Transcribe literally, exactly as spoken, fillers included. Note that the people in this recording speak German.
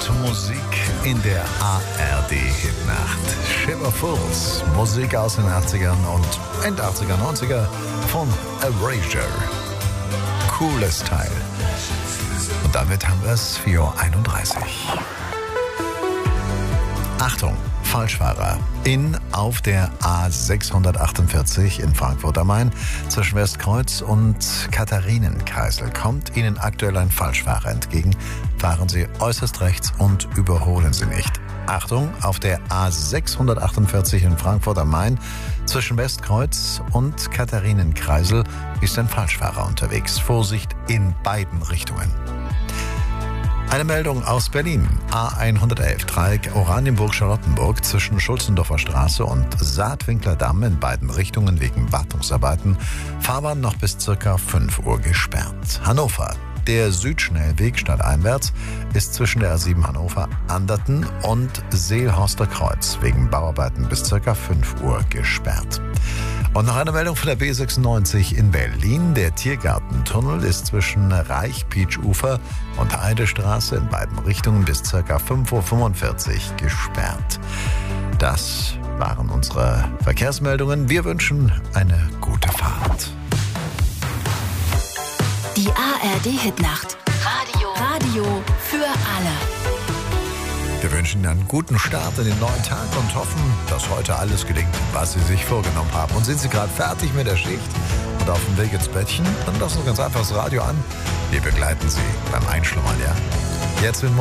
Musik in der A R D-Hitnacht. Shiver Fools, Musik aus den achtzigern und End achtziger, neunziger von Erasure. Cooles Teil. Und damit haben wir es vier Uhr einunddreißig. Achtung, Falschfahrer. In auf der A sechshundertachtundvierzig in Frankfurt am Main zwischen Westkreuz und Katharinenkreisel kommt Ihnen aktuell ein Falschfahrer entgegen. Fahren Sie äußerst rechts und überholen Sie nicht. Achtung, auf der A sechshundertachtundvierzig in Frankfurt am Main zwischen Westkreuz und Katharinenkreisel ist ein Falschfahrer unterwegs. Vorsicht in beiden Richtungen. Eine Meldung aus Berlin. A hundertelf, Dreieck Oranienburg-Charlottenburg zwischen Schulzendorfer Straße und Saatwinkler Damm in beiden Richtungen wegen Wartungsarbeiten. Fahrbahn noch bis ca. fünf Uhr gesperrt. Hannover. Der Südschnellweg stadteinwärts ist zwischen der A sieben Hannover-Anderten und Seelhorster Kreuz wegen Bauarbeiten bis ca. fünf Uhr gesperrt. Und noch eine Meldung von der B sechsundneunzig in Berlin. Der Tiergartentunnel ist zwischen Reich-Pietsch-Ufer und Heidestraße in beiden Richtungen bis ca. fünf Uhr fünfundvierzig gesperrt. Das waren unsere Verkehrsmeldungen. Wir wünschen eine gute Fahrt. Die A R D-Hitnacht. Radio. Radio für alle. Wir wünschen Ihnen einen guten Start in den neuen Tag und hoffen, dass heute alles gelingt, was Sie sich vorgenommen haben. Und sind Sie gerade fertig mit der Schicht und auf dem Weg ins Bettchen? Dann lassen Sie ganz einfach das Radio an. Wir begleiten Sie beim Einschlummern, ja? Jetzt mit